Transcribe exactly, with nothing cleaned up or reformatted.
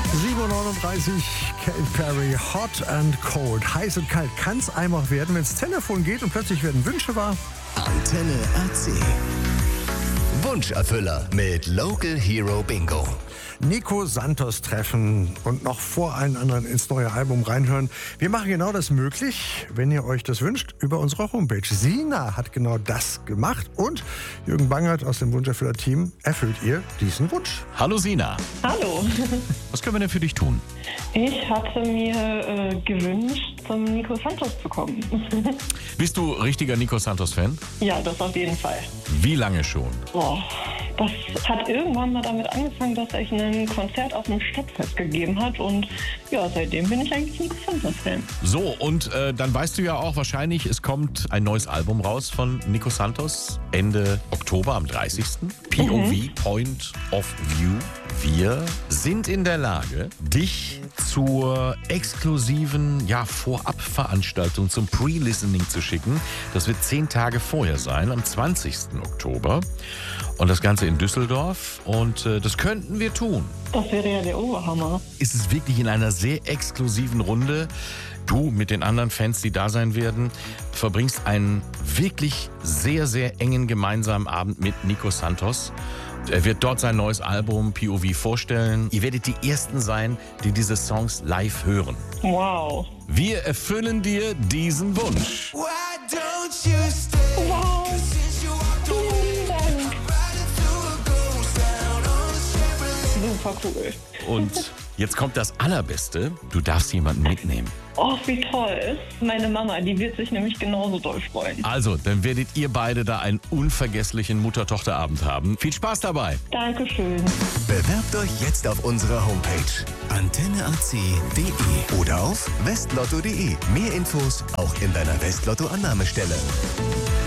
sieben Uhr neununddreißig, Katy Perry, Hot and Cold. Heiß und kalt kann es einem auch werden, wenn das Telefon geht und plötzlich werden Wünsche wahr. Antenne A C. Wunscherfüller mit Local Hero Bingo. Nico Santos treffen und noch vor allen anderen ins neue Album reinhören. Wir machen genau das möglich, wenn ihr euch das wünscht, über unsere Homepage. Sina hat genau das gemacht und Jürgen Bangert aus dem Wunscherfüller-Team erfüllt ihr diesen Wunsch. Hallo Sina. Hallo. Was können wir denn für dich tun? Ich hatte mir äh, gewünscht, zum Nico Santos zu kommen. Bist du richtiger Nico Santos-Fan? Ja, das auf jeden Fall. Wie lange schon? Boah, das hat irgendwann mal damit angefangen, dass er ein Konzert auf dem Stadtfest gegeben hat und ja, seitdem bin ich eigentlich Nico Santos-Fan. So, und äh, dann weißt du ja auch wahrscheinlich, es kommt ein neues Album raus von Nico Santos Ende Oktober am dreißigsten P O V, mhm. Point of View. Wir sind in der Lage, dich zur exklusiven ja, Vorabveranstaltung zum Pre-Listening zu schicken. Das wird zehn Tage vorher sein, am zwanzigsten Oktober. Und das Ganze in Düsseldorf. Und äh, das könnten wir tun. Das wäre ja der Oberhammer. Ist es wirklich in einer sehr exklusiven Runde. Du mit den anderen Fans, die da sein werden, verbringst einen wirklich sehr, sehr engen gemeinsamen Abend mit Nico Santos. Er wird dort sein neues Album P O V vorstellen. Ihr werdet die Ersten sein, die diese Songs live hören. Wow. Wir erfüllen dir diesen Wunsch. Wow. Super cool. Und jetzt kommt das Allerbeste. Du darfst jemanden mitnehmen. Oh, wie toll. Meine Mama, die wird sich nämlich genauso doll freuen. Also, dann werdet ihr beide da einen unvergesslichen Mutter-Tochter-Abend haben. Viel Spaß dabei. Dankeschön. Bewerbt euch jetzt auf unserer Homepage antenne a c punkt d e oder auf westlotto punkt d e. Mehr Infos auch in deiner Westlotto-Annahmestelle.